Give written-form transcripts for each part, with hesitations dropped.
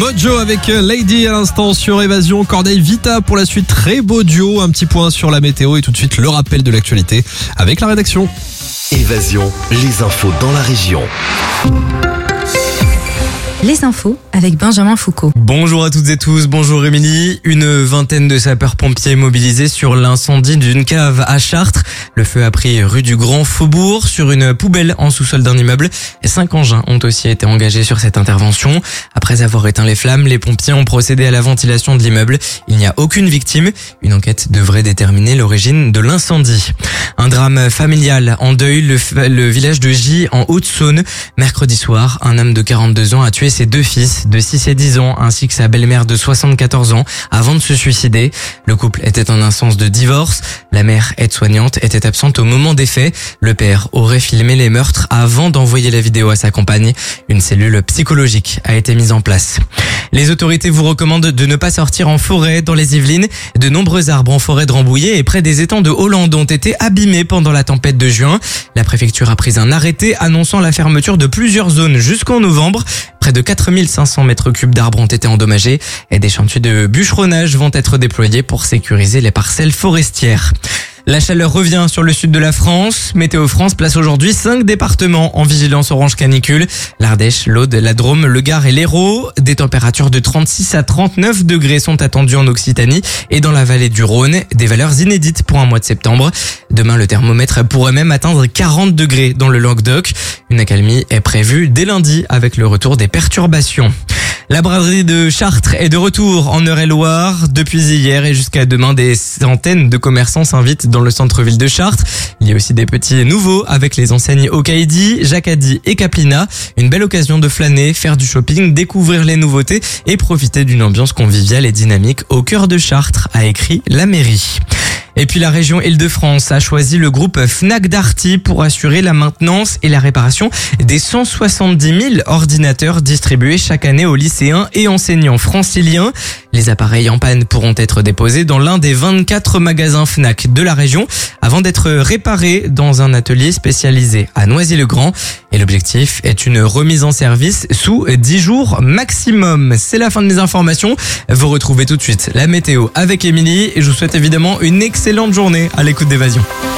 Mojo avec Lady à l'instant sur Évasion. Corneille Vita pour la suite. Très beau duo. Un petit point sur la météo et tout de suite le rappel de l'actualité avec la rédaction. Évasion, les infos dans la région. Les infos avec Benjamin Foucault. Bonjour à toutes et tous, bonjour Émilie. Une vingtaine de sapeurs-pompiers mobilisés sur l'incendie d'une cave à Chartres. Le feu a pris rue du Grand Faubourg sur une poubelle en sous-sol d'un immeuble. Et 5 engins ont aussi été engagés sur cette intervention. Après avoir éteint les flammes, les pompiers ont procédé à la ventilation de l'immeuble. Il n'y a aucune victime. Une enquête devrait déterminer l'origine de l'incendie. Un drame familial en deuil, le village de Gy en Haute-Saône. Mercredi soir, un homme de 42 ans a tué ses 2 fils de 6 et 10 ans ainsi que sa belle-mère de 74 ans avant de se suicider. Le couple était en instance de divorce. La mère aide-soignante était absente au moment des faits. Le père aurait filmé les meurtres avant d'envoyer la vidéo à sa compagne. Une cellule psychologique a été mise en place. Les autorités vous recommandent de ne pas sortir en forêt dans les Yvelines. De nombreux arbres en forêt de Rambouillet et près des étangs de Hollande ont été abîmés pendant la tempête de juin. La préfecture a pris un arrêté annonçant la fermeture de plusieurs zones jusqu'en novembre. Près de 4500 mètres cubes d'arbres ont été endommagés et des chantiers de bûcheronnage vont être déployés pour sécuriser les parcelles forestières. La chaleur revient sur le sud de la France. Météo France place aujourd'hui 5 départements en vigilance orange canicule. L'Ardèche, l'Aude, la Drôme, le Gard et l'Hérault. Des températures de 36 à 39 degrés sont attendues en Occitanie et dans la vallée du Rhône. Des valeurs inédites pour un mois de septembre. Demain, le thermomètre pourrait même atteindre 40 degrés dans le Languedoc. Une accalmie est prévue dès lundi avec le retour des perturbations. La braderie de Chartres est de retour en Eure-et-Loire. Depuis hier et jusqu'à demain, des centaines de commerçants s'invitent dans le centre-ville de Chartres. Il y a aussi des petits nouveaux avec les enseignes Okaidi, Jacadi et Caplina. Une belle occasion de flâner, faire du shopping, découvrir les nouveautés et profiter d'une ambiance conviviale et dynamique au cœur de Chartres, a écrit la mairie. Et puis la région Île-de-France a choisi le groupe Fnac Darty pour assurer la maintenance et la réparation des 170 000 ordinateurs distribués chaque année aux lycéens et enseignants franciliens. Les appareils en panne pourront être déposés dans l'un des 24 magasins Fnac de la région avant d'être réparés dans un atelier spécialisé à Noisy-le-Grand. Et l'objectif est une remise en service sous 10 jours maximum. C'est la fin de mes informations. Vous retrouvez tout de suite la météo avec Émilie et je vous souhaite évidemment une excellente journée à l'écoute d'Évasion.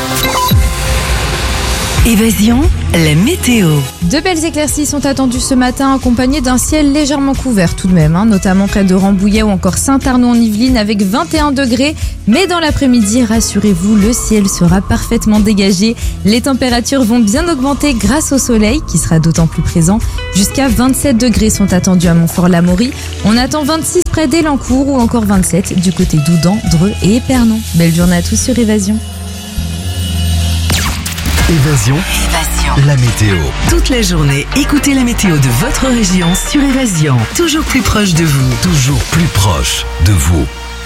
Évasion, la météo. De belles éclaircies sont attendues ce matin, accompagnées d'un ciel légèrement couvert tout de même, notamment près de Rambouillet ou encore Saint-Arnaud en Yvelines avec 21 degrés. Mais dans l'après-midi, rassurez-vous, le ciel sera parfaitement dégagé. Les températures vont bien augmenter grâce au soleil qui sera d'autant plus présent. Jusqu'à 27 degrés sont attendus à Montfort-l'Amaury. On attend 26 près d'Élancourt ou encore 27 du côté d'Oudan, Dreux et Épernon. Belle journée à tous sur Évasion. Évasion, la météo. Toute la journée, écoutez la météo de votre région sur Évasion. Toujours plus proche de vous. Toujours plus proche de vous.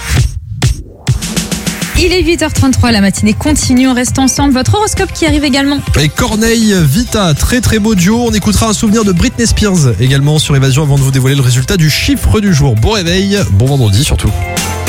Il est 8h33, la matinée continue, on reste ensemble. Votre horoscope qui arrive également. Et Corneille Vita, très très beau duo. On écoutera un souvenir de Britney Spears également sur Évasion avant de vous dévoiler le résultat du chiffre du jour. Bon réveil, bon vendredi surtout.